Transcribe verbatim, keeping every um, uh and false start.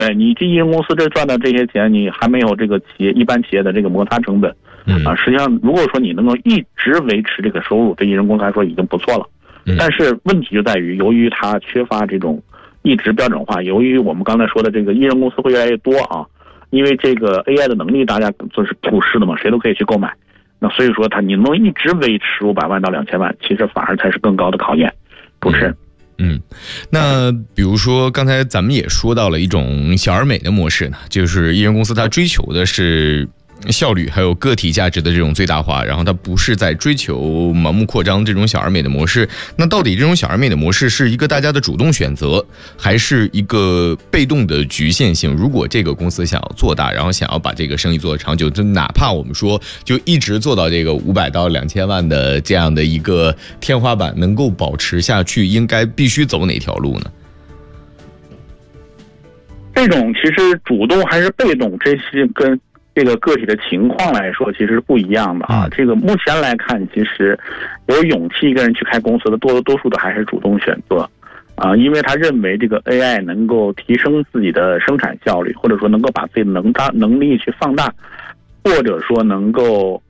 哎，你这艺人公司这赚的这些钱，你还没有这个企业一般企业的这个摩擦成本， 嗯啊，实际上如果说你能够一直维持这个收入，对艺人公司来说已经不错了。 嗯、 但是问题就在于，由于它缺乏这种一直标准化，由于我们刚才说的这个艺人公司会越来越多啊，因为这个 A I 的能力大家就是普世的嘛，谁都可以去购买。那所以说它你能一直维持五百万到两千万，其实反而才是更高的考验。主持人。 嗯，那比如说刚才咱们也说到了一种小而美的模式呢，就是艺人公司它追求的是效率还有个体价值的这种最大化，然后它不是在追求盲目扩张这种小而美的模式。那到底这种小而美的模式是一个大家的主动选择，还是一个被动的局限性？如果这个公司想要做大，然后想要把这个生意做得长久，就哪怕我们说就一直做到这个五百到两千万的这样的一个天花板能够保持下去，应该必须走哪条路呢？ 这种其实主动还是被动，这是跟这个个体的情况来说，其实是不一样的啊。这个目前来看，其实有勇气一个人去开公司的，多多数的还是主动选择啊，因为他认为这个 A I 能够提升自己的生产效率，或者说能够把自己的能大能力去放大，或者说能够